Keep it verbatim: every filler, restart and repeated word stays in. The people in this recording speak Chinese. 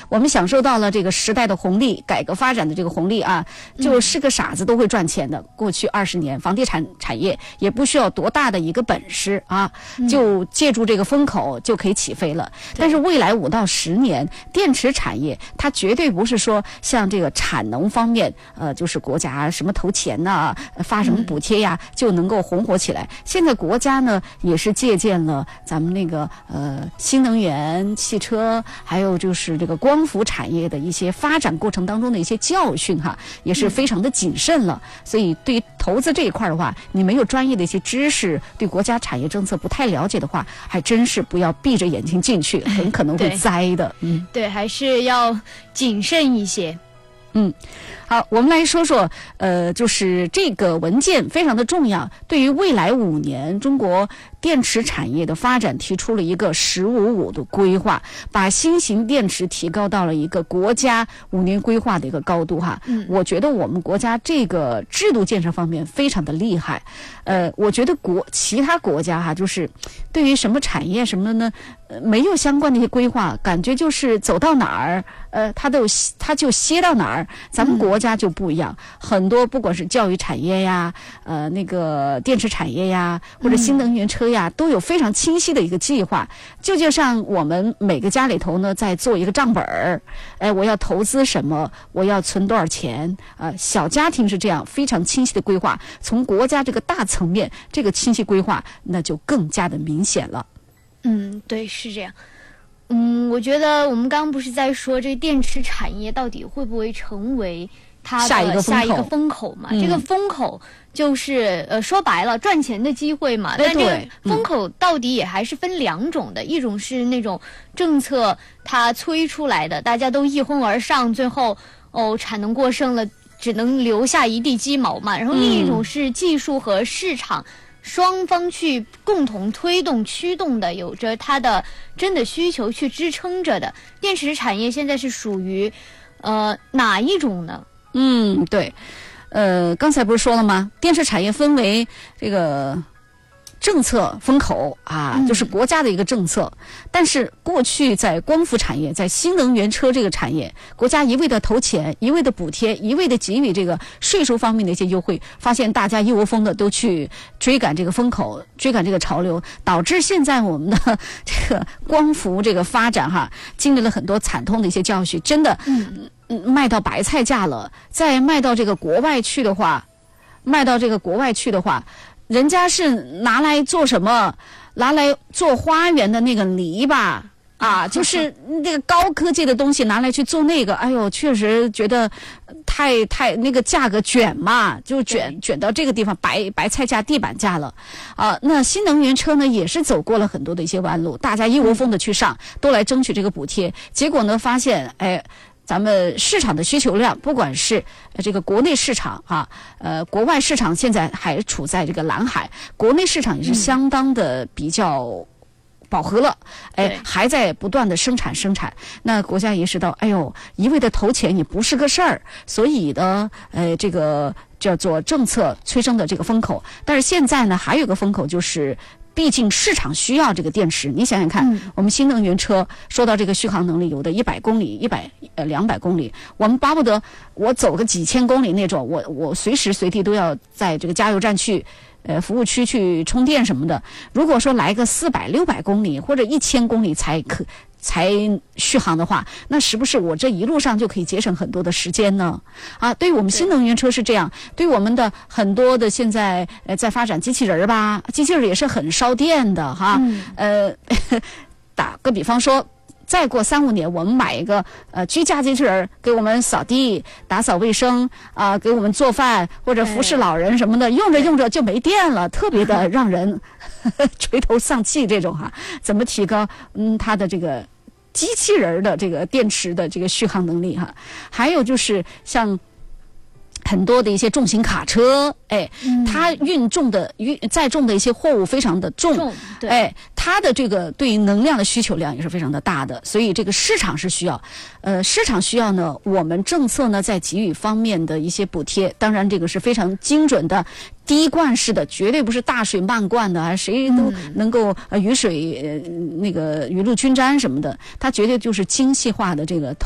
我们享受到了这个时代的红利，改革发展的这个红利啊，就是个傻子都会赚钱的。过去二十年，房地产产业也不需要多大的一个本事啊，就借助这个风口就可以起飞了。但是未来五到十年，电池产业它绝对不是说像这个产能方面，呃，就是国家什么投钱呐、啊，发什么补贴呀，就能够红火起来。现在国家呢也是借鉴了咱们那个呃新能源汽车，还有就是这个光伏产业的一些发展过程当中的一些教训哈，也是非常的谨慎了。所以对于投资这一块的话，你没有专业的一些知识，对国家产业政策不太了解的话，还真是不要闭着眼睛进去，很可能会栽的。嗯， 对，还是要谨慎一些。 嗯，好，我们来说说，呃，就是这个文件非常的重要，对于未来五年中国电池产业的发展提出了一个“十五五”的规划，把新型电池提高到了一个国家五年规划的一个高度哈。嗯，我觉得我们国家这个制度建设方面非常的厉害。呃，我觉得国其他国家哈，就是对于什么产业什么的呢，呃，没有相关的一些规划，感觉就是走到哪儿，呃，它都它就歇到哪儿。咱们国家就不一样，嗯、很多不管是教育产业呀，呃，那个电池产业呀，或者新能源车呀，嗯、都有非常清晰的一个计划。就就像我们每个家里头呢，在做一个账本儿，哎，我要投资什么，我要存多少钱，呃，小家庭是这样非常清晰的规划。从国家这个大层面，这个清晰规划，那就更加的明显了。 嗯，对，是这样。嗯，我觉得我们刚刚不是在说这个电池产业到底会不会成为它的下一个下一个风口嘛？嗯、这个风口就是呃说白了赚钱的机会嘛。但这个风口到底也还是分两种的，嗯、一种是那种政策它催出来的，大家都一哄而上，最后哦产能过剩了，只能留下一地鸡毛嘛。然后另一种是技术和市场。嗯双方去共同推动驱动的，有着它的真的需求去支撑着的电池产业，现在是属于呃哪一种呢？ 嗯，对，呃，刚才不是说了吗？电池产业分为这个政策风口啊，就是国家的一个政策。嗯、但是过去在光伏产业，在新能源车这个产业，国家一味的投钱，一味的补贴，一味的给予这个税收方面的一些优惠，发现大家一窝蜂的都去追赶这个风口，追赶这个潮流，导致现在我们的这个光伏这个发展哈，经历了很多惨痛的一些教训，真的，嗯，卖到白菜价了。再卖到这个国外去的话，卖到这个国外去的话。人家是拿来做什么？拿来做花园的那个篱笆啊，就是那个高科技的东西拿来去做那个。哎呦，确实觉得太太那个价格卷嘛，就卷卷到这个地方白白菜价、地板价了啊。那新能源车呢，也是走过了很多的一些弯路，大家一窝蜂的去上，都来争取这个补贴。结果呢，发现哎。咱们市场的需求量，不管是这个国内市场啊，呃，国外市场现在还处在这个蓝海，国内市场也是相当的比较饱和了，嗯、哎，还在不断的生产生产。那国家意识到，哎呦，一味的投钱也不是个事儿，所以呢，呃，这个叫做政策催生的这个风口。但是现在呢，还有个风口就是。毕竟市场需要这个电池，你想想看，嗯、我们新能源车说到这个续航能力，有的一百公里、一百呃两百公里，我们巴不得我走个几千公里那种，我我随时随地都要在这个加油站去，呃服务区去充电什么的。如果说来个四百、六百公里或者一千公里才可。才续航的话，那是不是我这一路上就可以节省很多的时间呢？啊，对于我们新能源车是这样，对于我们的很多的现在呃在发展机器人吧，机器人也是很烧电的哈。嗯、呃，打个比方说。再过三五年，我们买一个呃居家机器人，给我们扫地、打扫卫生啊、呃，给我们做饭或者服侍老人什么的，用着用着就没电了，特别的让人呵呵垂头丧气。这种哈，怎么提高嗯它的这个机器人的这个电池的这个续航能力哈？还有就是像。很多的一些重型卡车，哎，嗯、它运重的运载重的一些货物非常的重，重哎，它的这个对于能量的需求量也是非常的大的，所以这个市场是需要，呃，市场需要呢，我们政策呢在给予方面的一些补贴，当然这个是非常精准的。滴灌式的，绝对不是大水漫灌的，谁都能够呃雨水呃那个雨露均沾什么的，它绝对就是精细化的这个。